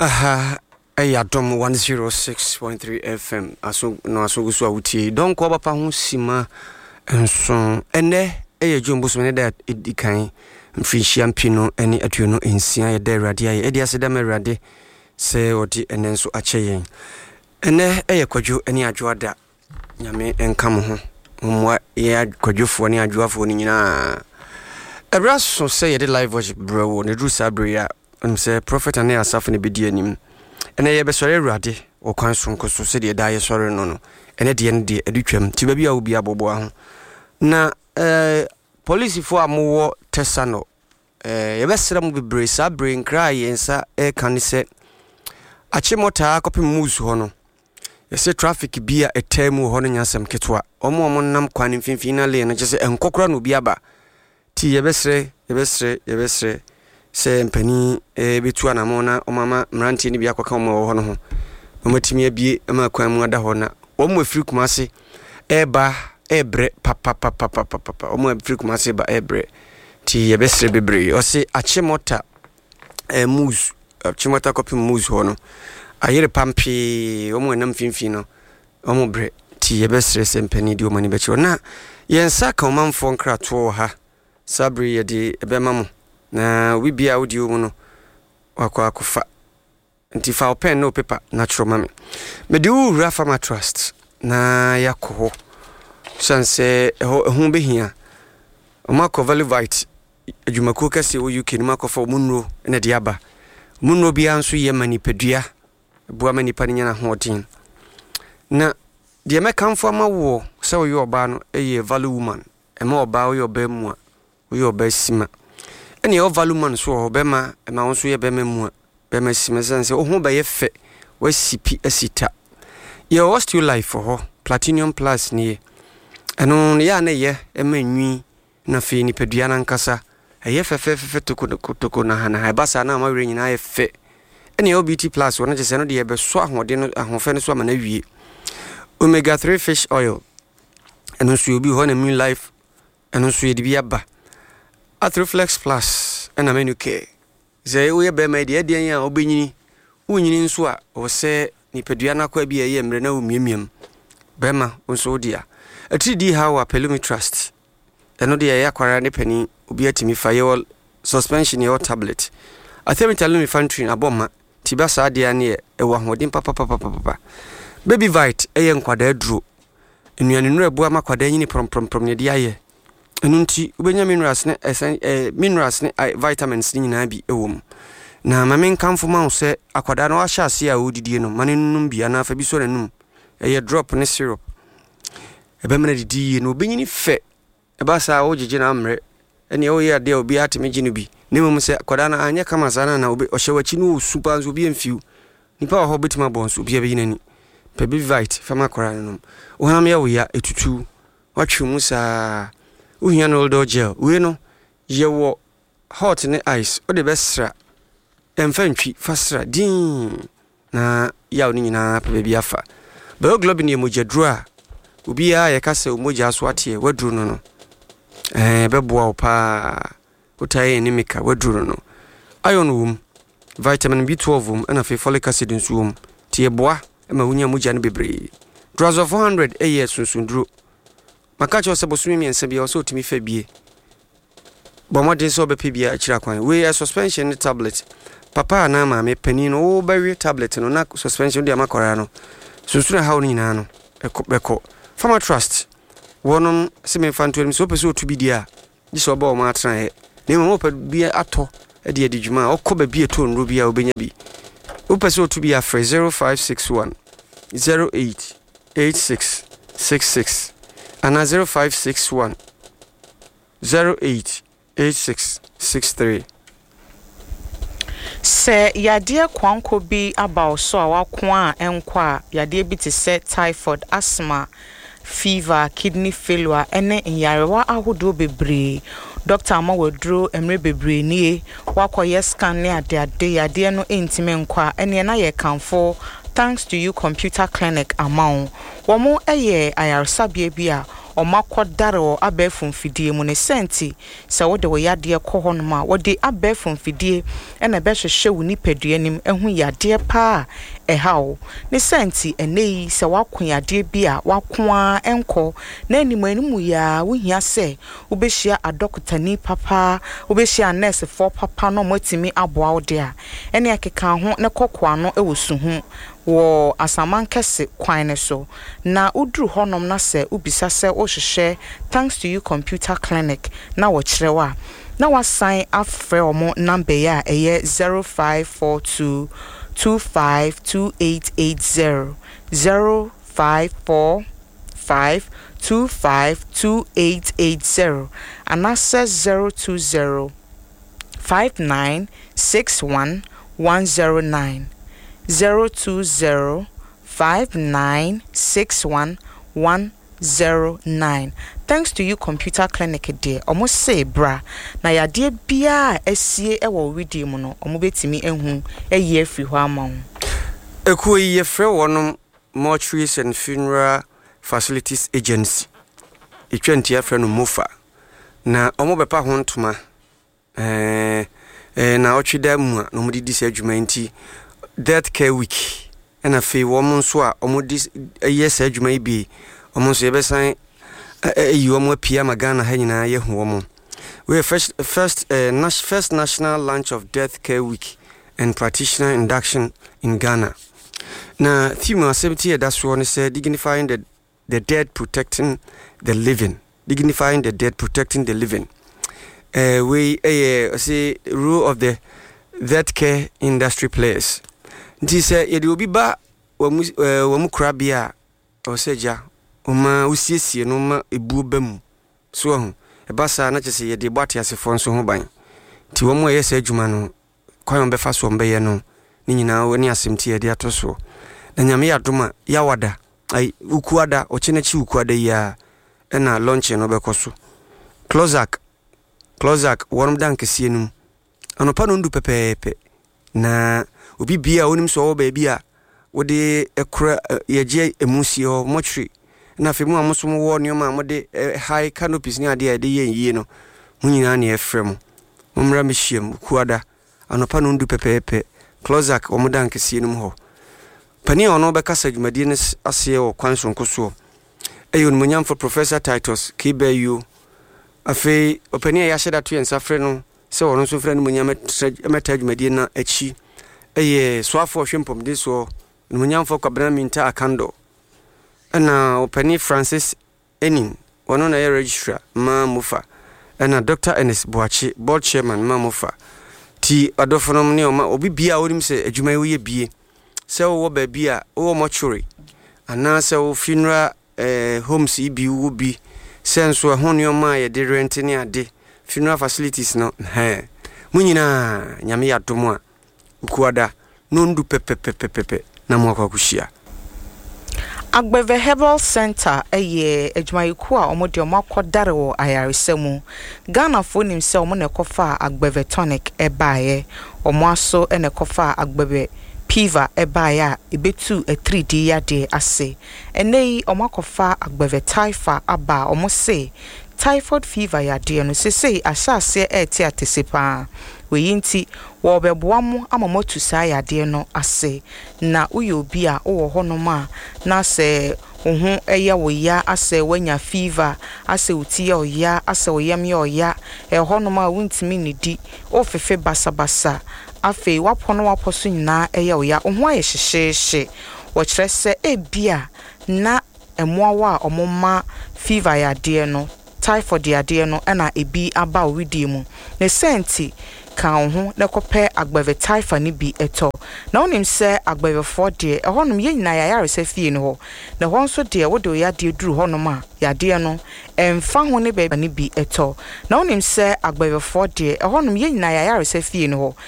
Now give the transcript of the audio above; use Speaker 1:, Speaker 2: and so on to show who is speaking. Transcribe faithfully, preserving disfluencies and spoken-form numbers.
Speaker 1: Aha, ayadom one oh six point three F M. Aso no aso gusu awutie. Don ko bapa ho sima enso. Ene eye jumbo so ne da edikan mfinhia mpino ene atuno ensia ye da Awurade aye. Edi ase da Awurade se odi ene nso acheyen. Ene eye kwadwo ene adwoada. Nyame enkam ho. Mwa ye kwadwofo ne adwoafo ni nyina. Ebra so say ye de live worship bro ne dru sabre ya. Um say prophet and asaf ne bedi anim ene ye be sore Awurade o kwan so nkoso se de da ye sore no no ene de ene de edutwam ti ba bia obi abobo ho na eh police fo amowo tesano eh ye be sere mu bebre sabre nkra ye nsa e kan se achimota akopim musu ho no ye se traffic bia etemu ho no nyasem ketwa omo omo nam kwan mfimfini na le na je se enkokora no bi aba ti ye be sere ye be sere ye be sere se mpani e betu anamo na omama mranti ni bia kwaka omo ho no ho omatimi abie ma kwan mu ada ho na omo afiri kumase eba ebre papa papa papa papa omo afiri kumase ba ebre ti ye besre bebre o se achimota e muz achimota kopi muz ho no ayere pampi omo enam finfin no omo bre ti ye besre se mpani di omani bechi na yensa ka omamfo nkrato ha sabri ye di ebema mo na we bia audio mu no wakwa akufa nti fa pen no paper natural mame me di ura farmer trust na yakoho sanse ho behia o mako valivite adwumako kase wo U K ni mako fa munro na di aba munro bia nso ye manipadua bua manipa ni nyana hotin na de me kamfo amawo se wo yo oba no eye value woman e ma oba wo yo ba mu a wo yo ba sima ene o value man so ho bema e ma wonso ye bema mu bema simesense o ho ba ye fe wasipi asita ye o still life for ho platinum plus ni eno ya na ye e manwi na fe ni padua na nkasa ye fe fe fe toko toko na hana ha basa na ma were nyina ye fe ene o B T plus wona je se no de ye be so ahode no ahofe no so ma na wie omega three fish oil eno so obi ho na min life eno so ye de bi aba Atroflex Plus ena menu ke ze wo ye be ma de de yan obenyini wonyini nso a wo se ni padua na kwa bia ye mre na wo miemiem be ma nso dia atri di ha wa pelumi trust eno de ya kwara ne pani obi atimi fa ye suspension ye tablet athemi talumi fantrin aboma tiba sa dia ne e wo hodin papa papa papa baby vite eye nkwada aduro enuane nura bua makwada nyini prom prom prom ne dia ye enunti ubenya minerals ne eh, minerals ne vitamins ni nyina bi ewom na mamen kamfo ma se akwada no ahya ase a odidie no mane num bia na fa bi so nanum eye drop ne syrup ebe mena didie no obenyini fe eba sa ogege na amre ene o ye ade obi atime no bi nemum se akwada na anya kama sana na obi ohyewachi no super nzo bi emfiu nipa ho betima bonso obi abe yinani baby vite fama kwara no oham ya wo ya etutu watwe mu sa uhia no old gel we no ye wo hot ne ice o de besra emfantwi fasra din na ya oni nyina pa bia afa bioglobin ye mojadru a obi ya ye kase o moja so ate wadru no no eh beboa opa utaye anemika wadru no iron wom vitamin B twelve wom na fe folic acid nso wom tie boa ma wunya moja no bebre drugs of four hundred eh sunsundru makacho se bosumi miense bia so timi fa bie bomodin so be pebia akira kwan we a suspension tablet papa na ma me panino o bawe tablet no na suspension dia makora no susuna hawo nyina no ekobeko farmer trust wonom se me fantuem so pese otu bi dia giso ba o ma atran he ne mo pa bia ato e de adijuma okoba bia to nro bia obenya bi o pese otu bia free zero five six one zero eight eight six six six and zero five six one zero eight eight six six three.
Speaker 2: Se yade kwanko bi aba so a wakwa enkwa yade bi te se typhoid, asthma, fever, kidney failure ene nyarewa ahodo bebre Doctor Amawadro emre bebre nie wakoye scan ne ade ade yade no entime nkwa ene na ye kanfo thanks to you computer clinic amount Womo eye ayarsabie bi a omakodare o abefo mfidie mu ne senti se wo de wo yade kɔ hɔ no ma wo de abefo mfidie ena be hwehwe wo nipadua nim ehu yade pa ehawo ne senti enei se wakon yade bi a wakoa enko na animu animu ya wo hia se wo behia adokotani papa wo behia nurse for papa no motimi aboa wo de a ene akeka ho ne kokkoa no ewo suhu wo asaman kese kwan ne so na udru honom na se ubisa se wo hwehwe thanks to you computer clinic na wo kirewa na wa sign afre omo number ya eye zero five four two two five two eight eight zero zero five four five two five two eight eight zero and access zero two zero five nine six one one zero nine zero two zero five nine six one one zero nine. Thanks to you computer clinic dear almost say bra na ya dear bia esie ewo widi mu no omo betimi ehu eye free ho amon
Speaker 1: ekuo ye frɛ wonom mortuaries and funeral facilities agency etwanti afrɛ no mofa na omo bepa ho ntoma eh eh na otweda mu a no mudi dise adwuma nti death care week and a fee woman swa omodis yes adwuma bi omon so yebesan you omo pia magana ha nyina ye hu omo we first first uh, nas first national launch of death care week and practitioner induction in Ghana. Na theme of seventy that's one is dignifying the the dead, protecting the living, dignifying the dead, protecting the living. Uh, we uh, say role of the death care industry players. This uh, it will be ba wamu wamu krabia oseja oma usiesie no ma ebu bam so ho e basa na chese ye de boate asefo nso ho ban ti wamu yesa adwuma no kwan be fa so mbe no ni nyina woni asemti ye de atoso na nyame ya doma ya wada ai ukuada ochenechi ukuada ya na launch no be koso clozak clozak worum dan kese num anopa no ndu pepepe na obi bia onim so wo ba bia wo de ekra yeje emusi ho mochri na femu amosom wo nioma mo de high canopies ni ade ade ye yie no munyina na efrem mumra mehiem kuada anopa no ndu pepepe clozak wo modan kese num ho pani ono be kasa dwumadi ne ase wo kwanson koso eyo munyam for Professor Titus Kibeyu afi opani ya sheda to yensa frɛ no se wono so frɛ no munyam meta dwumadi na achi eye soafo hwempom de so munyam for kwabena minta akando ana opani Francis Enin wono na ye registrar ma mufa ana Doctor Ernest Boachi board chairman ma mufa ti adofonom ne oma obi bia wonim se adwuma wo ye bie se wo ba bia wo mortuary ana se wo funeral eh homes ibi wo bi sense wo ho ne oma ye de rent ne ade funeral facilities no he munyina nyame ya domo a ukuada no ndu pepepepepe na mo akwakuhia
Speaker 2: Agbeve Herbal Center eye adwumayiku a omode omakodare wo ayaresemu Ghana fo nim se omo ne kofa Agbeve tonic ebaaye omo aso ene kofa Agbeve Piva ebaya ebetu e three D yade ase enei omakofa Agbeve Taifa aba omo se typhoid fever yade no sesei asase eti atesepa weyinti wo beboamu amamotu sa yade no ase na uyo obi a wo honoma na se ohun eye wo ya ase wanya fever ase uti o ya ase oyam ya o ya e honoma wuntimi nidi ofefe basabasa afi wapono waposo nyina eye o ya ohun aye hyehye wo kire se ebia na emoawa omoma fever yade no typhoid yade no na ebi aba owidi mu ne senti kan ho na kopɛ Agbeve Taifa ni bi eto na onim se Agbeve for de ehonum ye nyina ya yare se fie no ho na hon so de wo de ya de duru honum a ya de no emfa ho ne ba ni bi eto na onim se Agbeve for de ehonum ye nyina ya yare se fie no ho